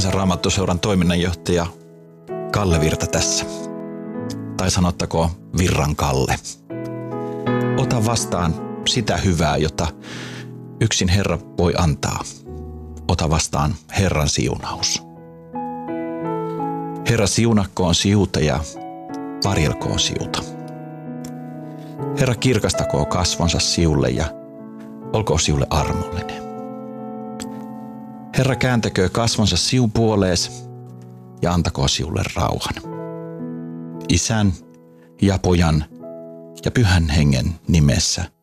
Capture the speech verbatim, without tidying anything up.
Kansanraamattoseuran toiminnanjohtaja Kalle Virta tässä. Tai sanottako Virran Kalle. Ota vastaan sitä hyvää, jota yksin Herra voi antaa. Ota vastaan Herran siunaus. Herra siunakkoon siuta ja varjelkoon siuta. Herra kirkastakoon kasvonsa siulle ja olkoon siulle armollinen. Herra kääntäköö kasvonsa siun puolees ja antakoon siulle rauhan. Isän ja Pojan ja Pyhän Hengen nimessä.